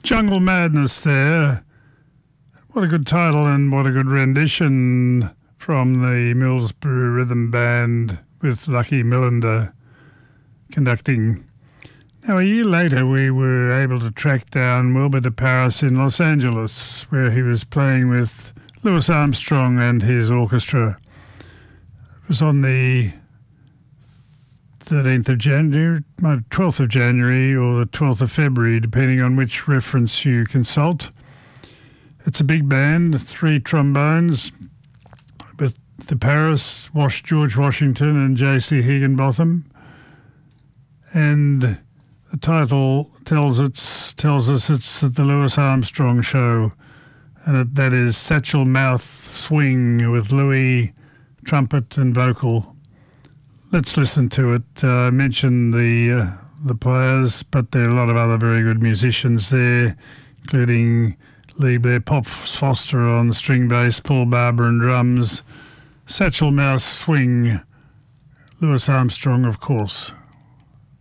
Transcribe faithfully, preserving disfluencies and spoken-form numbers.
Jungle Madness there. What a good title and what a good rendition from the Millsborough Rhythm Band with Lucky Millinder conducting. Now, a year later, we were able to track down Wilbur de Paris in Los Angeles, where he was playing with Louis Armstrong and his orchestra. It was on the thirteenth of January, twelfth of January or the twelfth of February, depending on which reference you consult. It's a big band, three trombones, with the Paris, Wash, George Washington and J C Higginbotham. And the title tells it's tells us it's the Louis Armstrong Show, and it, that is Satchel Mouth Swing with Louis, trumpet and vocal. Let's listen to it. Uh, I mentioned the uh, the players, but there are a lot of other very good musicians there, including Lee Blair, Pop Foster on string bass, Paul Barber on drums, Satchel Mouth Swing, Louis Armstrong, of course.